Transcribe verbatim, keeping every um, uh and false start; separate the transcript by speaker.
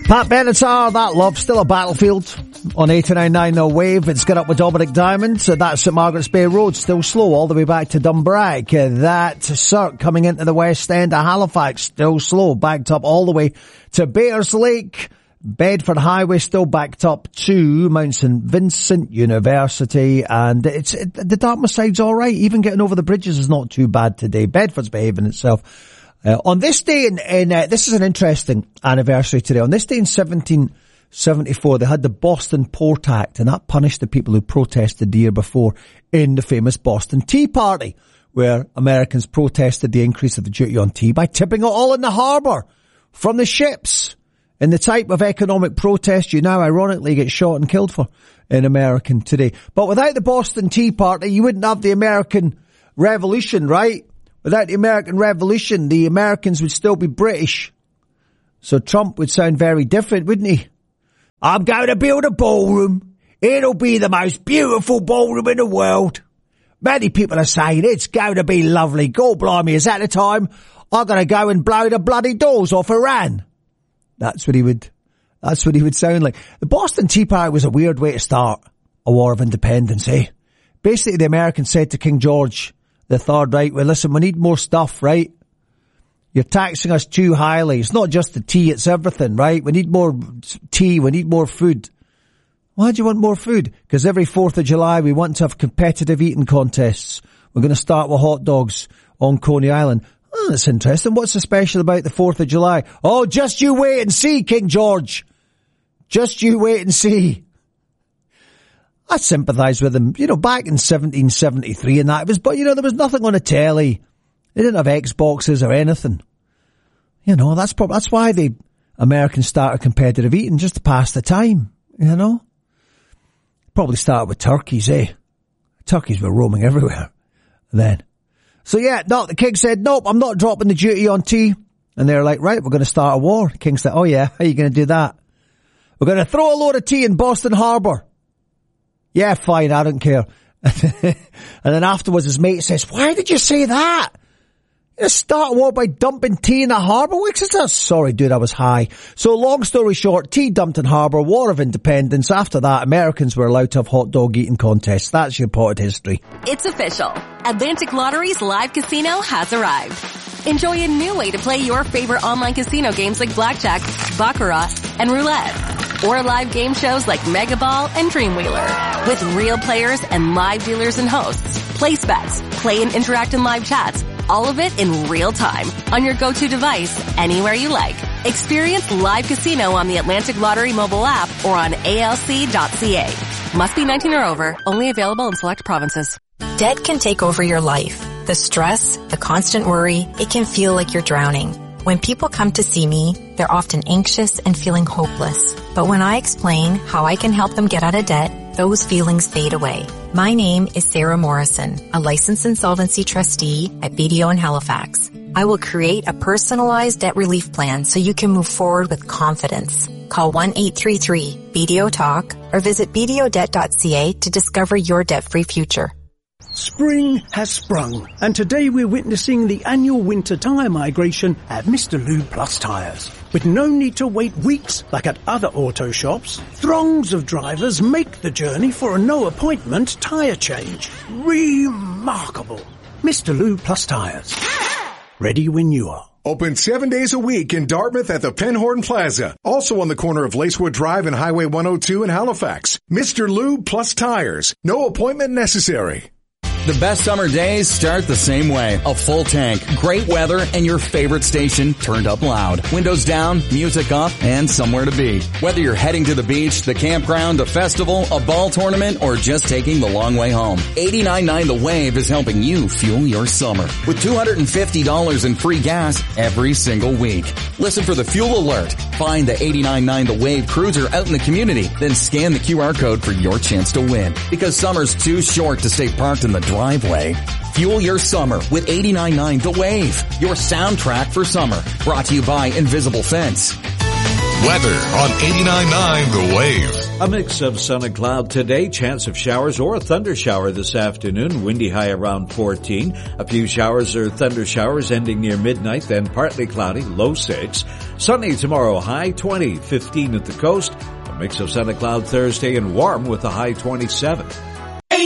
Speaker 1: Pat Benatar, That Love, still a battlefield on eighty-nine point nine The Wave. It's Get Up with Dominic Diamond. So that's St Margaret's Bay Road, still slow all the way back to Dumbrag. Uh, that Cirque coming into the West End of Halifax, still slow, backed up all the way to Bayers Lake. Bedford Highway still backed up to Mount St Vincent University, and it's it, the Dartmouth side's all right. Even getting over the bridges is not too bad today. Bedford's behaving itself. Uh, on this day in, in uh, this is an interesting anniversary today. On this day in seventeen seventy-four, they had the Boston Port Act, and that punished the people who protested the year before in the famous Boston Tea Party, where Americans protested the increase of the duty on tea by tipping it all in the harbour from the ships. In the type of economic protest you now ironically get shot and killed for in America today. But without the Boston Tea Party, you wouldn't have the American Revolution, right? Without the American Revolution, the Americans would still be British. So Trump would sound very different, wouldn't he? I'm going to build a ballroom. It'll be the most beautiful ballroom in the world. Many people are saying it's going to be lovely. God blimey, is that the time I'm going to go and blow the bloody doors off Iran? That's what he would, that's what he would sound like. The Boston Tea Party was a weird way to start a war of independence, eh? Basically, the Americans said to King George the Third, right, well, listen, we need more stuff, right? You're taxing us too highly. It's not just the tea, it's everything, right? We need more tea, we need more food. Why do you want more food? Because every fourth of July we want to have competitive eating contests. We're going to start with hot dogs on Coney Island. Oh, that's interesting. What's so special about the fourth of July? Oh, just you wait and see, King George. Just you wait and see. I sympathise with him. You know, back in seventeen seventy-three and that, it was, but you know, there was nothing on the telly. They didn't have Xboxes or anything. You know, that's probably, that's why the Americans started competitive eating, just to pass the time, you know. Probably started with turkeys, eh? Turkeys were roaming everywhere then. So yeah, no, the king said, nope, I'm not dropping the duty on tea. And they're like, right, we're going to start a war. The king said, oh yeah, how are you going to do that? We're going to throw a load of tea in Boston Harbour. Yeah, fine, I don't care. And then afterwards his mate says, why did you say that? You start a war by dumping tea in the harbour? Sorry, dude, I was high. So long story short, tea dumped in harbour, war of independence. After that, Americans were allowed to have hot dog eating contests. That's your potted history.
Speaker 2: It's official. Atlantic Lottery's live casino has arrived. Enjoy a new way to play your favorite online casino games like blackjack, baccarat, and roulette. Or live game shows like Mega Ball and Dreamwheeler. With real players and live dealers and hosts. Place bets, play and interact in live chats. All of it in real time on your go-to device, anywhere you like. Experience live casino on the Atlantic Lottery mobile app or on A L C dot C A. Must be nineteen or over. Only available in select provinces.
Speaker 3: Debt can take over your life. The stress, the constant worry, it can feel like you're drowning. When people come to see me, they're often anxious and feeling hopeless. But when I explain how I can help them get out of debt, those feelings fade away. My name is Sarah Morrison, a licensed insolvency trustee at B D O in Halifax. I will create a personalized debt relief plan so you can move forward with confidence. Call one eight three three B D O talk or visit b d o debt dot c a to discover your debt-free future.
Speaker 4: Spring has sprung, and today we're witnessing the annual winter tyre migration at Mister Lube Plus Tyres. With no need to wait weeks like at other auto shops, throngs of drivers make the journey for a no-appointment tyre change. Remarkable. Mister Lube Plus Tyres. Ready when you are.
Speaker 5: Open seven days a week in Dartmouth at the Penhorn Plaza. Also on the corner of Lacewood Drive and Highway one oh two in Halifax. Mister Lube Plus Tyres. No appointment necessary.
Speaker 6: The best summer days start the same way. A full tank, great weather, and your favorite station turned up loud. Windows down, music up, and somewhere to be. Whether you're heading to the beach, the campground, a festival, a ball tournament, or just taking the long way home, eighty-nine point nine The Wave is helping you fuel your summer with two hundred fifty dollars in free gas every single week. Listen for the fuel alert. Find the eighty-nine point nine The Wave cruiser out in the community, then scan the Q R code for your chance to win. Because summer's too short to stay parked in the driveway. Fuel your summer with eighty-nine point nine The Wave, your soundtrack for summer. Brought to you by Invisible Fence.
Speaker 7: Weather on eighty-nine point nine The Wave.
Speaker 8: A mix of sun and cloud today, chance of showers or a thunder shower this afternoon, windy high around fourteen. A few showers or thunder showers ending near midnight, then partly cloudy, low six. Sunny tomorrow, high twenty, fifteen at the coast. A mix of sun and cloud Thursday and warm with a high twenty-seven.